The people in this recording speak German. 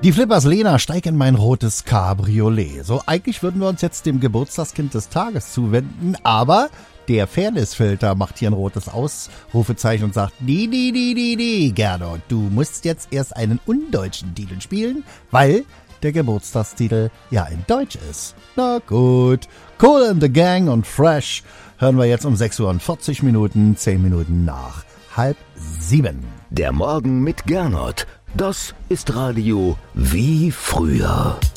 Die Flippers Lena, steig in mein rotes Cabriolet. So, eigentlich würden wir uns jetzt dem Geburtstagskind des Tages zuwenden, aber der Fairnessfilter macht hier ein rotes Ausrufezeichen und sagt, nee, Gernot, du musst jetzt erst einen undeutschen Titel spielen, weil der Geburtstagstitel ja in Deutsch ist. Na gut, Kool and the Gang und Fresh hören wir jetzt um 6:40 Uhr, 10 Minuten nach 6:30. Der Morgen mit Gernot, das ist Radio wie früher.